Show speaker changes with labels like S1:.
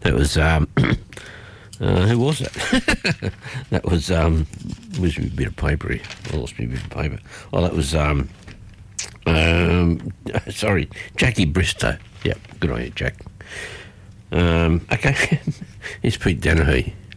S1: That was who was it? That was where's my bit of paper here? I lost my bit of paper. Oh, that was sorry, Jackie Bristow. Yeah, good on you, Jack. Okay, here's Pete Dennehy.